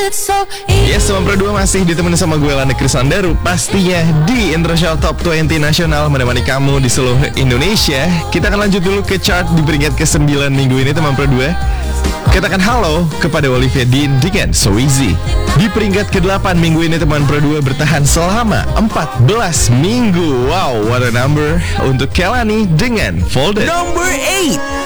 Yes, teman Pro 2 masih ditemani sama gue Lana Krisandaru. Pastinya di International Top 20 Nasional menemani kamu di seluruh Indonesia. Kita akan lanjut dulu ke chart di peringkat ke-9 minggu ini, teman Pro 2. Katakan halo kepada Olivia Dean dengan So Easy. Di peringkat ke-8 minggu ini, teman Pro 2 bertahan selama 14 minggu. Wow, what a number untuk Kehlani dengan Folded. Number 8.